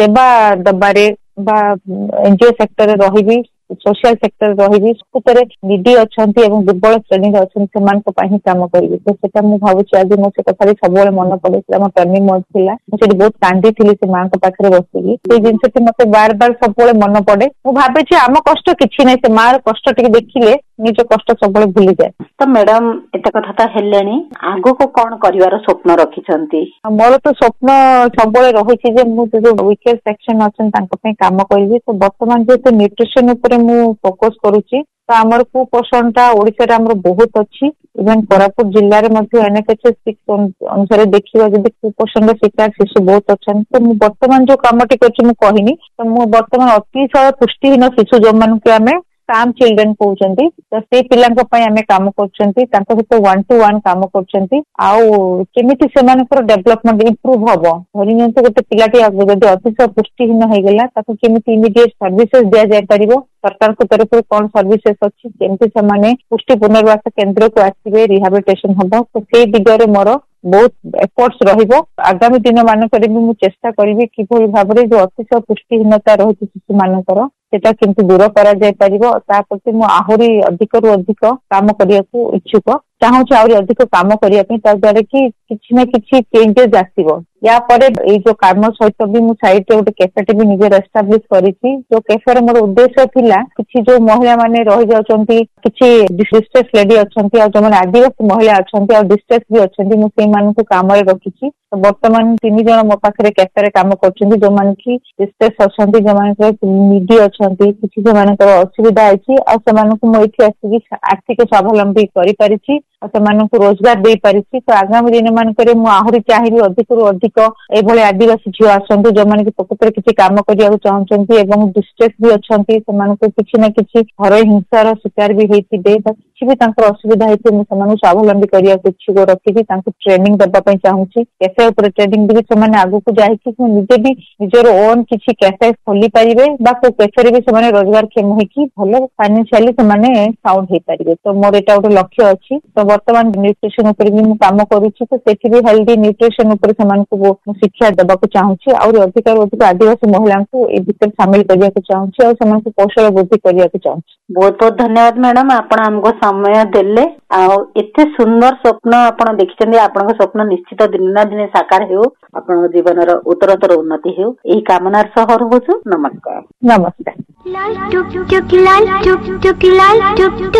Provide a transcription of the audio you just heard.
सेवा दबारे बा NGO sector रही सोशल सेक्टर रही सबुतरे निडी अच्छा दुर्बल श्रेणी अच्छा से कम करी तो सेटा मुझे भावुँ आज मो से कथा सब मन पड़े मो टर्निंग मोड थिला मुझे बहुत कांदी थी से माँ पाखे बसिकी से जिनस मत बार बार सब मन पड़े मुझे भावे आम कष्ट किसी ना से माँ कष्ट टे देखिले निज कष्ट सब भूली जाए। तो मैडम एत कथा तो हेलेनी आगो को कौन करिवार स्वप्न रखिछंती? मोर तो स्वप्न सब रही जो वीकेंड सेक्शन अच्छा काम करी तो बर्तमान जेहेतु न्यूट्रिशन उपरे मु फोकस करुच्ची तो आमर कुपोषण टा ओडिशा रे बहुत अच्छी इवन कोरापुट जिले में NFHS 6 अनुसार देखिए जब कुपोषण शिकार शिशु बहुत अच्छा तो मु बर्तमान जो कम टी कहनी तो मु बर्तमान अतिशय पुष्टिहीन शिशु जो मान के आम काम चिल्ड्रेन कहते तो से पिलांम काम कर 1-to-1 काम करमिति से डेवलपमेंट इम्प्रूव हम धरी नि गोटे पिलाटी जब अतिशय पुष्टिहीन हो गला केमिति इमिडिएट सर्विसेज दि जाय परिबो सरकार को तरफ कौन सर्विसेज अच्छी केमती से पुष्टि पुनर्वास केन्द्र को आसवे रिहाबिलिटेशन हम तो से दिगरे मोर बहुत एफर्ट्स रहिबो आगामी दिन मानकर भी चेष्टा करी किभली भाव में जो अतिशय पुष्टिहीनता रही शिशु मानकर सेटा केमती दूर करा जाय परिबो प्रति मु आहुरी अधिक रु अधिक काम करने इच्छुक चाहूँ आहरी अधिक काम करने द्वारा कि किसी न किसी चेंजेस आसो या पर जो काम सहित भी मुझे साइड रे गोटे कैफेटे भी निजे एस्टाब्लिश करिछि जो कैफे मोर उद्देश्य थिला किसी जो महिला माने रही जाउछंती किसी डिस्ट्रेस लेडी अछंती आ जो माने आदिवासी महिला अछंती आ डिस्ट्रेस भी अछंती मु सेई मानन को काम रे रखिछि तो वर्तमान 3 जण मो पाखरे कैफे रे काम करछंती जो मान की डिस्ट्रेस अछंती जो मान निडी अछंती किसी जो मान असुविधा अछि आ से मान को मो इथि आसी आर्थिक स्वावलंबी करि परिछि आ से मान को रोजगार दे परिछि तो आगामी दिन मान करे मु आहुरी चाहिबी अधिक रु अधिक एभली आदिवासी झील आसंतु जो मैंने प्रकृत किसी काम करने चाहते एवं डिस्ट्रेस भी अच्छा से किसी न किसी घर हिंसार शिकार भी होते किसी भी असुविधा होती स्वावलंबी करने इच्छुक रखी ट्रेनिंग देवाई चाहूँगी कैफे उपर ट्रेनिंग भी से आगू जाकि निजे भी निजर ओन किसी कैफे खोली पारे कैफे भी से रोजगार क्षेम होगी भल फाइनेंशियली से साउंड हो पारे तो मोर एटा गोटे लक्ष्य अच्छी तो बर्तमान न्यूट्रिशन उपर भी मु काम करुच्ची तो सेठी भी हेल्दी न्यूट्रिशन उपर से शिक्षा देवा चाहूँगी और अधिक अधिक आदिवासी महिला को भीतर सामिल करने को चाहूँगी और कौशल वृद्धि करने को चाहूँगी। बहुत बहुत धन्यवाद मैडम आपण हमको समय देले एते सुंदर स्वप्न आपण देखिछन्ती आपन स्वप्न निश्चित दिन ना दिन साकार हो आपण जीवन रो उत्तरोत्तर उन्नति हो एही कामनार सह रहूछु। नमस्कार। नमस्कार।